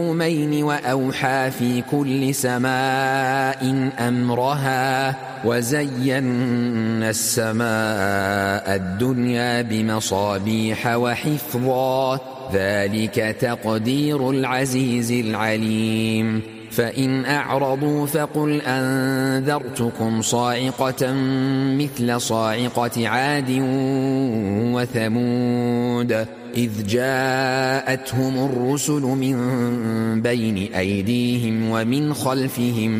يومين وأوحى في كل سماء أمرها وزينا السماء الدنيا بمصابيح وحفظا ذلك تقدير العزيز العليم فإن أعرضوا فقل أنذرتكم صاعقة مثل صاعقة عاد وثمود إذ جاءتهم الرسل من بين أيديهم ومن خلفهم